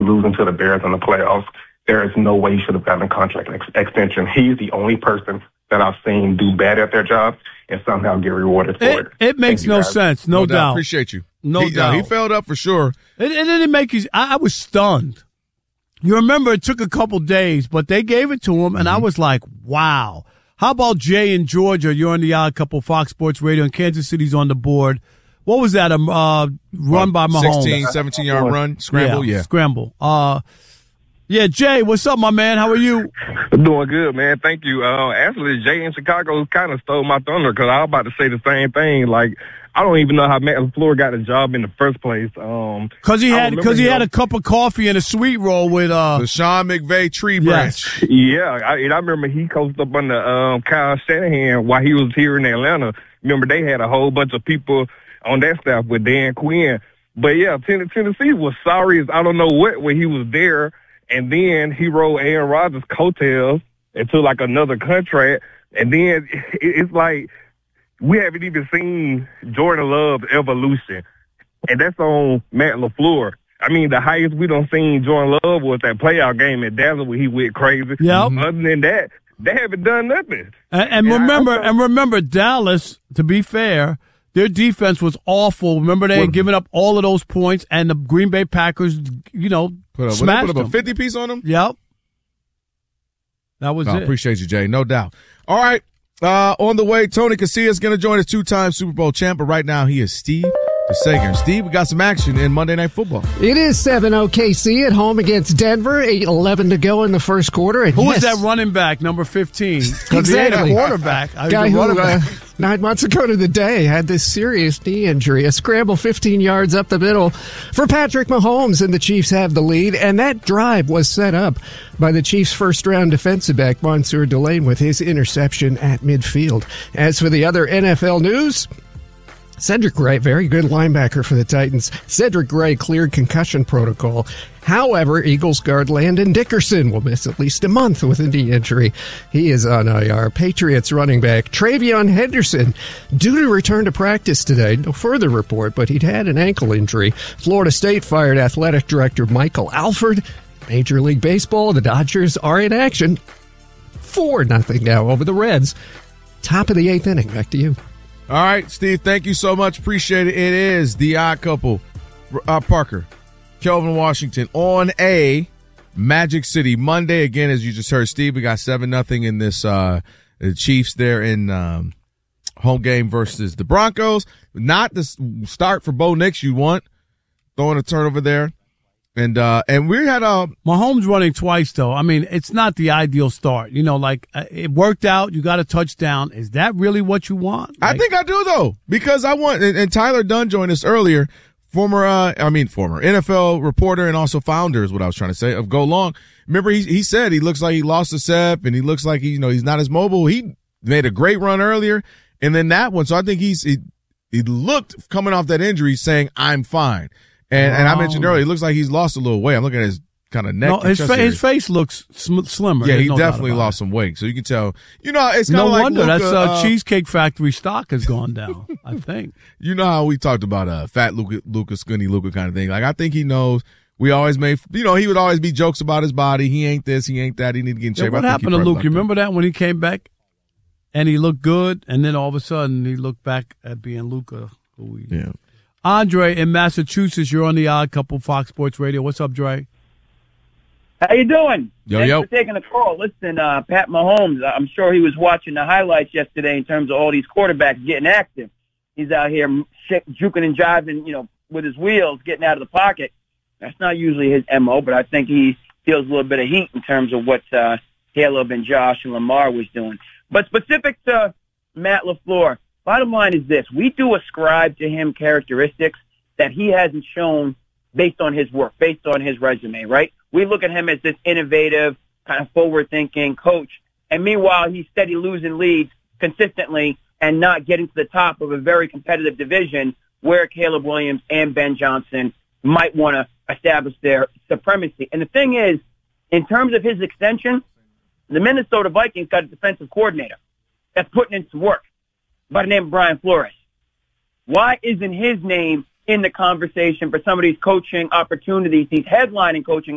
losing to the Bears in the playoffs, there is no way he should have gotten a contract extension. He's the only person that I've seen do bad at their job and somehow get rewarded for it. It makes no sense, no doubt. Appreciate you. No doubt. He failed up for sure. And then it make you. I was stunned. You remember it took a couple days, but they gave it to him, and I was like, wow. How about Jay in Georgia? You're on the Odd Couple, Fox Sports Radio, and Kansas City's on the board. What was that? Run by Mahomes. 17-yard run, scramble, yeah. Scramble. Yeah, Jay, what's up, my man? How are you? Doing good, man. Thank you. Actually, Jay in Chicago kind of stole my thunder because I was about to say the same thing. Like, I don't even know how Matt LaFleur got a job in the first place. Because he had a cup of coffee and a sweet roll with the Sean McVay tree branch. Yeah, I remember he coached up under Kyle Shanahan while he was here in Atlanta. Remember, they had a whole bunch of people on that staff with Dan Quinn. But yeah, Tennessee was sorry as I don't know what when he was there. And then he rode Aaron Rodgers' coattails into like another contract. And then it's like we haven't even seen Jordan Love's evolution. And that's on Matt LaFleur. I mean, the highest we done seen Jordan Love was that playoff game at Dallas where he went crazy. Yep. Other than that, they haven't done nothing. And remember, Dallas, to be fair, their defense was awful. Remember, they had given up all of those points, and the Green Bay Packers, smashed put up them. a 50-piece on them? Yep. That was it. Appreciate you, Jay. No doubt. All right. On the way, Tony Casillas is going to join us, two-time Super Bowl champ, but right now he is Steve DeSager. Steve, we got some action in Monday Night Football. It is 7-0 KC at home against Denver. 8:11 to go in the first quarter. And Who was that running back, number 15? Because he had a quarterback. Guy who 9 months ago to the day had this serious knee injury. A scramble 15 yards up the middle for Patrick Mahomes, and the Chiefs have the lead. And that drive was set up by the Chiefs' first-round defensive back, Mansour Delane, with his interception at midfield. As for the other NFL news, Cedric Gray, very good linebacker for the Titans. Cedric Gray cleared concussion protocol. However, Eagles guard Landon Dickerson will miss at least a month with a knee injury. He is on IR. Patriots running back Travion Henderson due to return to practice today. No further report, but he'd had an ankle injury. Florida State fired athletic director Michael Alford. Major League Baseball, the Dodgers are in action. 4-0 now over the Reds. Top of the 8th inning. Back to you. All right, Steve, thank you so much. Appreciate it. It is the Odd Couple. Parker, Kelvin Washington on a Magic City Monday. Again, as you just heard, Steve, we got 7-0 in this the Chiefs there in home game versus the Broncos. Not the start for Bo Nix you want. Throwing a turnover there. And we had Mahomes running twice, though. I mean, it's not the ideal start. It worked out. You got a touchdown. Is that really what you want? I think I do, though, because I want, and Tyler Dunn joined us earlier, former NFL reporter and also founder is what I was trying to say, of Go Long. Remember, he said he looks like he lost a step and he looks like he's not as mobile. He made a great run earlier and then that one. So I think he looked coming off that injury saying, I'm fine. And I mentioned earlier, it looks like he's lost a little weight. I'm looking at his kind of neck. No, his face looks slimmer. Yeah, he definitely lost some weight. So you can tell, it's kind of like wonder that's Cheesecake Factory stock has gone down, I think. You know how we talked about fat Luka, skinny Luka kind of thing. Like, I think he knows we always made, he would always be jokes about his body. He ain't this, he ain't that. He need to get in shape. What happened to Luke? You remember that when he came back and he looked good and then all of a sudden he looked back at being Luka? Yeah. Andre in Massachusetts, you're on the Odd Couple, Fox Sports Radio. What's up, Dre? How you doing? Thanks for taking the call. Listen, Pat Mahomes, I'm sure he was watching the highlights yesterday in terms of all these quarterbacks getting active. He's out here juking and jiving, with his wheels, getting out of the pocket. That's not usually his MO, but I think he feels a little bit of heat in terms of what Caleb and Josh and Lamar was doing. But specific to Matt LaFleur, bottom line is this. We do ascribe to him characteristics that he hasn't shown based on his work, based on his resume, right? We look at him as this innovative, kind of forward-thinking coach. And meanwhile, he's steady losing leads consistently and not getting to the top of a very competitive division where Caleb Williams and Ben Johnson might want to establish their supremacy. And the thing is, in terms of his extension, the Minnesota Vikings got a defensive coordinator that's putting in some work by the name of Brian Flores. Why isn't his name in the conversation for some of these coaching opportunities, these headlining coaching